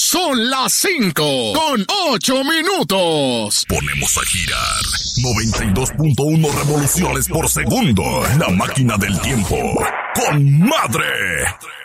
Son las 5:08. Ponemos a girar 92.1 revoluciones por segundo. La máquina del tiempo. ¡Con madre!